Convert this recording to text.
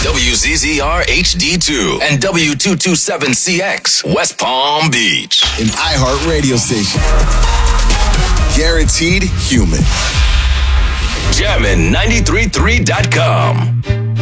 WZZR HD2 and W227CX, West Palm Beach. An iHeart radio station. Guaranteed human. Jammin' 93.3.com.